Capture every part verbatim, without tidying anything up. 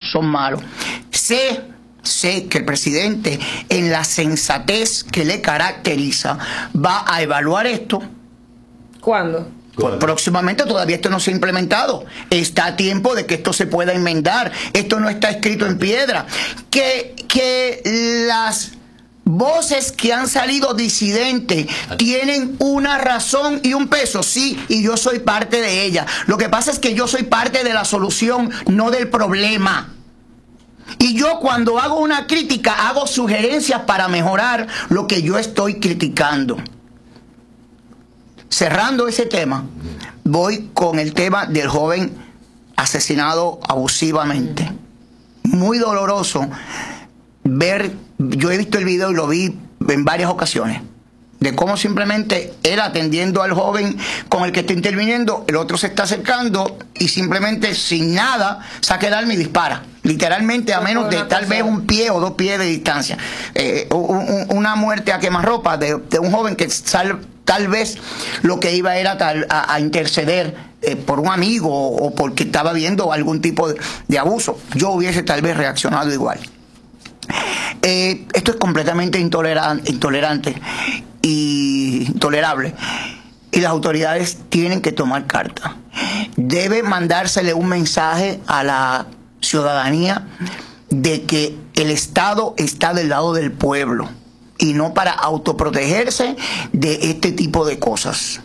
son malos. Sé, sé que el presidente, en la sensatez que le caracteriza, va a evaluar esto. ¿Cuándo? Pues próximamente. Todavía esto no se ha implementado. Está a tiempo de que esto se pueda enmendar. Esto no está escrito en piedra. Que, que las voces que han salido disidentes tienen una razón y un peso, sí, y yo soy parte de ella. Lo que pasa es que yo soy parte de la solución, no del problema. Y yo, cuando hago una crítica, hago sugerencias para mejorar lo que yo estoy criticando. Cerrando ese tema, voy con el tema del joven asesinado abusivamente. Muy doloroso ver, yo he visto el video y lo vi en varias ocasiones, de cómo simplemente él atendiendo al joven con el que está interviniendo, el otro se está acercando y simplemente sin nada saca el arma y dispara. Literalmente, a menos de tal vez un pie o dos pies de distancia. Eh, un, una muerte a quemarropa de, de un joven que sal, tal vez lo que iba era tal, a, a interceder eh, por un amigo o, o porque estaba viendo algún tipo de, de abuso. Yo hubiese tal vez reaccionado igual. Eh, esto es completamente intolerante, intolerante y intolerable. Y las autoridades tienen que tomar carta. Debe mandársele un mensaje a la ciudadanía de que el Estado está del lado del pueblo y no para autoprotegerse de este tipo de cosas.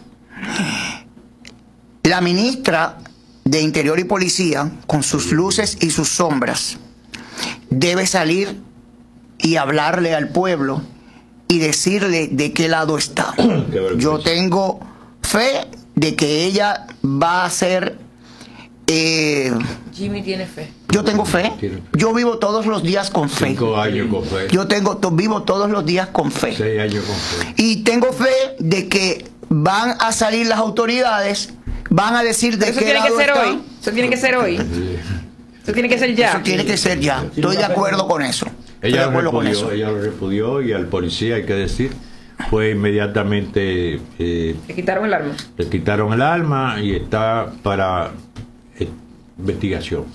La ministra de Interior y Policía, con sus luces y sus sombras, debe salir y hablarle al pueblo y decirle de qué lado está. Yo tengo fe de que ella va a ser... Eh, Jimmy tiene fe. Yo tengo fe. Yo vivo todos los días con fe. Cinco años con fe. Yo tengo, to, vivo todos los días con fe. Seis años con fe. Y tengo fe de que van a salir las autoridades, van a decir de Eso qué tiene que lado ser están. hoy. Eso tiene que ser hoy. Eso tiene que ser ya. Eso tiene que ser ya. Estoy de acuerdo con eso. Estoy de Ella lo, acuerdo con repudió, eso. ella lo repudió y al policía, hay que decir, fue inmediatamente... Eh, Le quitaron el arma. le quitaron el arma y está para eh, investigación.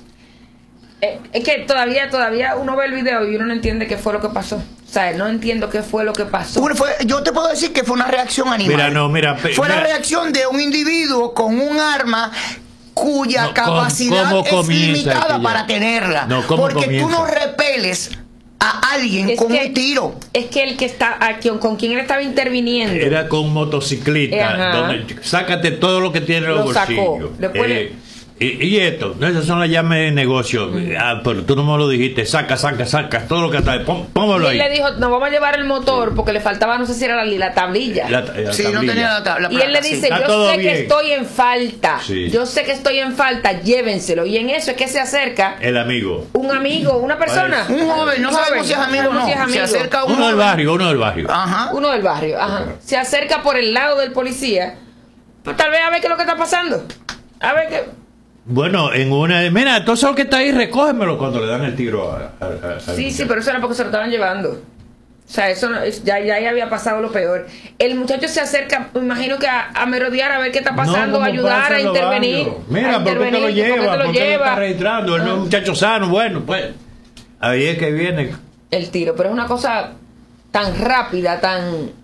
Eh, es que todavía todavía uno ve el video y uno no entiende qué fue lo que pasó. O sea, no entiendo qué fue lo que pasó. Uno fue, yo te puedo decir que fue una reacción animal. Mira, no, mira, fue mira, la reacción de un individuo con un arma cuya no, capacidad ¿cómo es comienza limitada aquella? para tenerla. No, ¿cómo porque comienza? tú no repeles a alguien Es con que- un tiro. Es que el que está aquí, con quien él estaba interviniendo, era con un motociclista, Ajá. donde sácate todo lo que tiene en los Lo sacó. bolsillos. Después le- Eh, y, y esto, no, esas son las llaves de negocio. Ah, pero tú no me lo dijiste, saca, saca, saca, todo lo que está, pon, póngalo y él ahí. le dijo, nos vamos a llevar el motor porque le faltaba, no sé si era la, la tablilla. La- la Sí, no tablilla. tenía la tabla. Y él le dice, Está yo todo sé bien. que estoy en falta. Sí. Yo sé que estoy en falta, llévenselo. Y en eso es que se acerca El amigo. un amigo, una persona. Un joven, no Un sabemos si es amigo o sabemos no. si es Se amigo. acerca un Uno del joven. barrio, uno del barrio. Ajá. Uno del barrio, ajá. Se acerca por el lado del policía. Pues tal vez a ver qué es lo que está pasando. A ver qué... Bueno, en una de, mira, todo eso que está ahí, recógemelo cuando le dan el tiro a, a- a- al Sí, sí, muchacho. pero eso era porque se lo estaban llevando. O sea, eso no, es- ya, ya, ya había pasado lo peor. El muchacho se acerca, me imagino que a, a merodear, a ver qué está pasando, No, a como ayudar, pasa a en los intervenir. barrios. Mira, a ¿por qué te lo intervenir, lleva? ¿por qué te lo ¿Por qué lo lleva? está registrando? Él no es un muchacho sano, bueno, pues. Ahí es que viene. El tiro, pero es una cosa tan rápida, tan...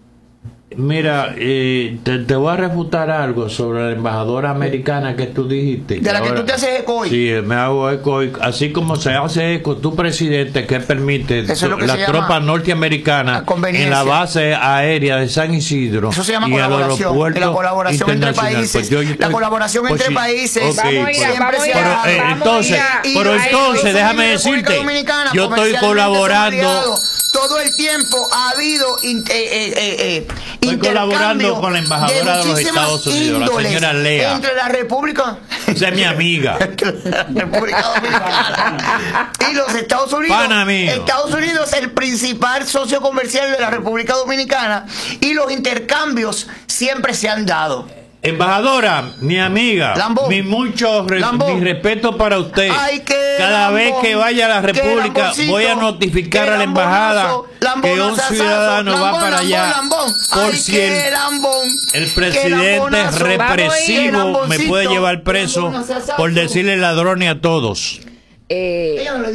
Mira, eh, te, te voy a refutar algo sobre la embajadora americana que tú dijiste. De la que ahora- tú te haces eco hoy. Sí, me hago eco hoy. Así como se hace eco tu presidente que permite Eso es lo que las se llama tropas norteamericanas conveniencia. en la base aérea de San Isidro. Eso se llama y al colaboración. aeropuerto La colaboración entre internacional. países. Pues yo- yo la estoy- colaboración pues entre sí. países. Ok, Vamos a ir, pues- vamos a ir, Pero, vamos eh, a ir entonces, a- pero a- entonces, a- déjame la República decirte, Dominicana, yo estoy comercialmente colaborando. son aliados. Todo el tiempo ha habido in- eh, eh, eh, eh, Estoy colaborando intercambio con la embajadora de los muchísimas Estados Unidos, la índoles señora Lea. entre la República Esa es mi amiga. la República Dominicana y los Estados Unidos. Pana mío. Estados Unidos es el principal socio comercial de la República Dominicana y los intercambios siempre se han dado. Embajadora, mi amiga, Lambón. mi mucho re- Lambón. mi respeto para usted. Ay, qué Cada vez lambón, que vaya a la qué República lamboncito, voy a notificar qué a la embajada lambonazo, que un lambonazazazo, ciudadano va lambón, para lambón, allá lambón. por Ay, si qué el, lambón, el qué presidente lambonazo. represivo Vamos a ir, me puede lamboncito, llevar preso lambonazazazo. por decirle ladrones a todos. Eh, Ella no le